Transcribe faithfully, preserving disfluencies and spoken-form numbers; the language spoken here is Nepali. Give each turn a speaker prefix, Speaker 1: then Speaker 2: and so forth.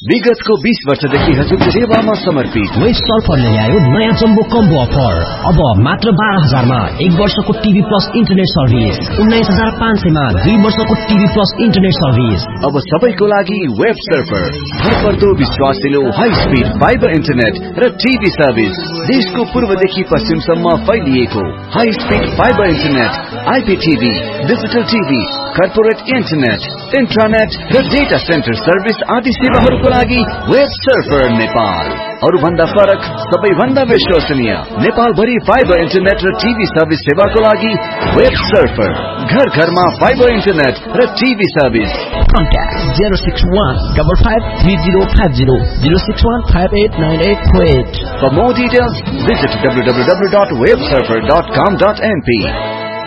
Speaker 1: विगतको बीस वर्षदेखि हजुरको सेवामा समर्पित
Speaker 2: वेब सर्फरले ल्यायो नयाँ जम्बो कम्बो अफर। अब मात्र बाह्र हजारमा एक वर्षको टिभी प्लस इन्टरनेट सर्भिस, उन्नाइस हजार पाँच सयमा दुई वर्षको टिभी प्लस इन्टरनेट सर्भिस।
Speaker 1: अब सबैको लागि वेब सर्फर, भरपर्दो विश्वासिलो हाई स्पिड फाइबर इन्टरनेट र टिभी सर्भिस। देशको पूर्वदेखि पश्चिमसम्म फैलिएको high speed fibre internet, आइपीटीभी, digital TV, corporate internet, इन्ट्रानेट र डेटा सेन्टर सर्भिस आदि सेवाहरूको लागि वेब सर्फर नेपाल। अरु भन्दा फरक, सबैभन्दा विश्वसनीय, नेपाल भरि फाइबर इन्टरनेट र टिभी सर्भिस सेवाको लागि वेब सर्फर। घर घरमा फाइबर इन्टरनेट र TV service.
Speaker 2: Contact zero six one five five three zero five zero zero six one five eight nine eight four eight.
Speaker 1: For more details, visit w w w dot web surfer dot com dot n p.